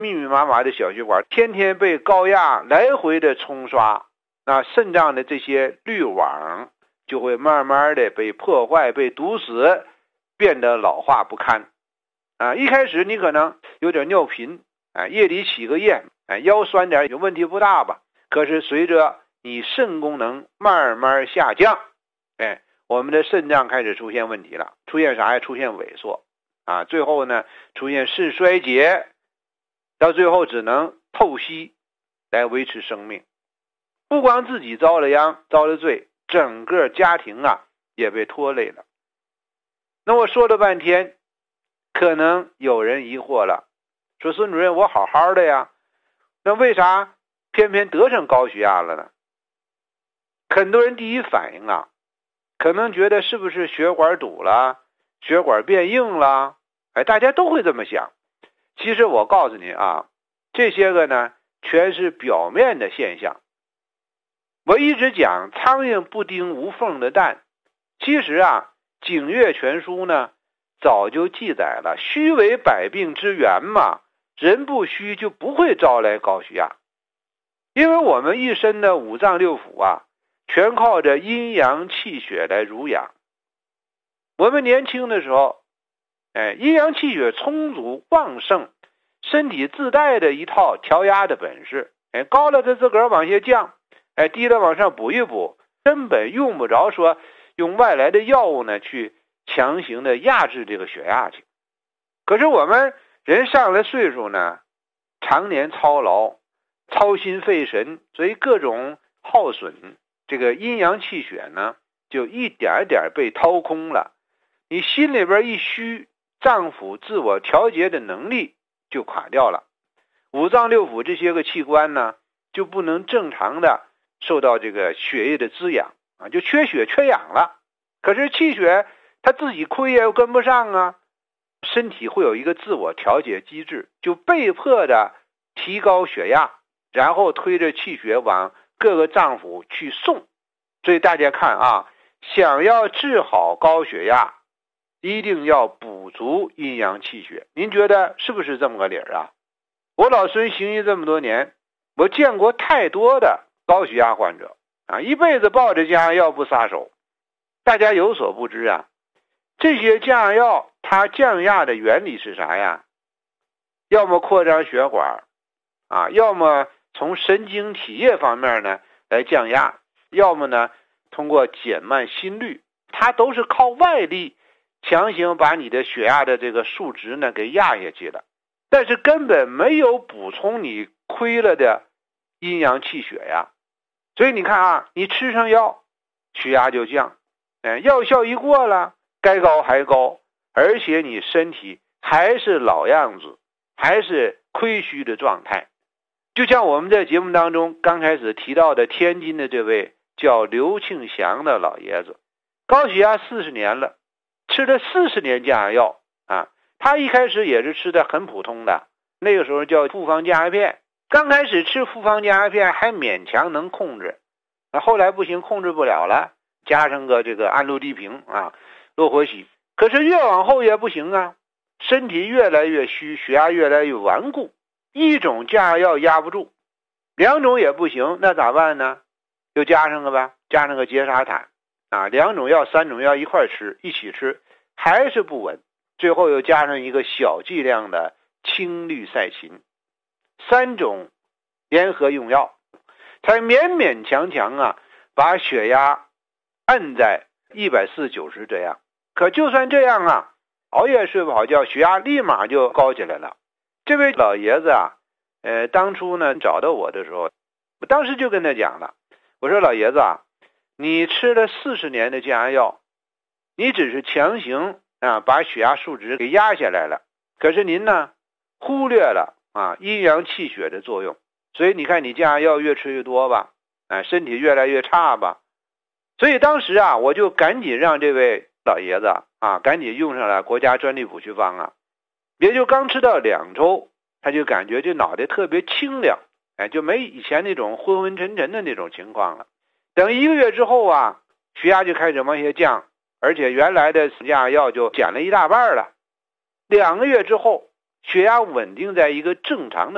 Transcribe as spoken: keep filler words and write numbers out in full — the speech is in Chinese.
密密麻麻的小血管天天被高压来回的冲刷，那肾脏的这些滤网就会慢慢的被破坏、被堵死，变得老化不堪啊。一开始你可能有点尿频啊，夜里起个夜啊，腰酸点有问题不大吧？可是随着你肾功能慢慢下降，哎，我们的肾脏开始出现问题了，出现啥呀？出现萎缩啊，最后呢出现肾衰竭，到最后只能透析来维持生命。不光自己遭了殃遭了罪，整个家庭啊也被拖累了。那我说了半天，可能有人疑惑了，说孙主任，我好好的呀，那为啥偏偏得上高血压了呢？很多人第一反应啊，可能觉得是不是血管堵了，血管变硬了，哎，大家都会这么想。其实我告诉你啊，这些个呢全是表面的现象。我一直讲苍蝇不叮无缝的蛋，其实啊景岳全书呢早就记载了，虚为百病之源嘛，人不虚就不会招来高血压。因为我们一身的五脏六腑啊全靠着阴阳气血来濡养。我们年轻的时候，哎，阴阳气血充足旺盛，身体自带的一套调压的本事，哎，高了它自个儿往下降，哎，低了往上补一补，根本用不着说用外来的药物呢去强行的压制这个血压去。可是我们人上了岁数呢，常年操劳，操心费神，所以各种耗损，这个阴阳气血呢就一点点被掏空了。你心里边一虚，脏腑自我调节的能力就垮掉了，五脏六腑这些个器官呢就不能正常的受到这个血液的滋养啊，就缺血缺氧了。可是气血它自己亏也跟不上啊，身体会有一个自我调节机制，就被迫的提高血压，然后推着气血往各个脏腑去送。所以大家看啊，想要治好高血压，一定要补足阴阳气血。您觉得是不是这么个理儿啊？我老孙行医这么多年，我见过太多的高血压患者啊，一辈子抱着降压药不撒手。大家有所不知啊，这些降压药它降压的原理是啥呀？要么扩张血管啊，要么从神经体液方面呢来降压，要么呢通过减慢心率，它都是靠外力强行把你的血压的这个数值呢给压下去了，但是根本没有补充你亏了的阴阳气血呀。所以你看啊，你吃上药血压就降，哎，药效一过了，该高还高，而且你身体还是老样子，还是亏虚的状态。就像我们在节目当中刚开始提到的天津的这位叫刘庆祥的老爷子，高血压四十年了，吃了四十年降压药啊，他一开始也是吃的很普通的，那个时候叫复方降压片，刚开始吃复方降压片还勉强能控制，后来不行，控制不了了，加上个这个氨氯地平啊，洛活喜，可是越往后也不行啊，身体越来越虚，血压越来越顽固，一种降压药压不住，两种也不行，那咋办呢？就加上个吧，加上个缬沙坦啊，两种药三种药一块吃，一起吃还是不稳，最后又加上一个小剂量的青氯噻嗪，三种联合用药才勉勉强强啊把血压按在一百四十九十这样。可就算这样啊，熬夜睡不好觉，血压立马就高起来了。这位老爷子啊，呃，当初呢找到我的时候，我当时就跟他讲了，我说老爷子啊，你吃了四十年的降压药，你只是强行啊把血压数值给压下来了，可是您呢忽略了啊阴阳气血的作用，所以你看你降压药越吃越多吧，啊身体越来越差吧。所以当时啊我就赶紧让这位老爷子啊赶紧用上了国家专利补虚方啊，也就刚吃到两周，他就感觉这脑袋特别清凉，哎，就没以前那种昏昏沉沉的那种情况了。等一个月之后啊，血压就开始往下降，而且原来的降压药就减了一大半了。两个月之后，血压稳定在一个正常的